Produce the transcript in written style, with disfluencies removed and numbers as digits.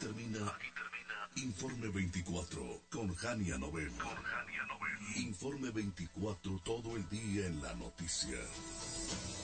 termina Informe 24 con Jania Nobel. Informe 24 todo el día en la noticia.